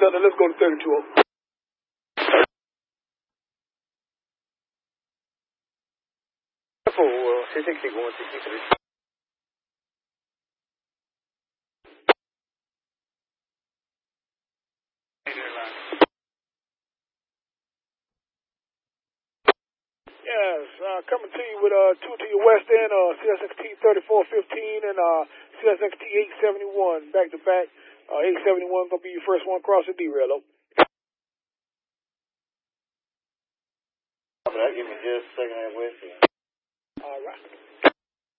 Delta, let's go to 32. For 660 going 63. Yes, coming to you with 2 to your west end, CSXT 3415 and CSXT 871 back to back. 871 gonna be your first one crossing derail. Give me just a second, west end. All right.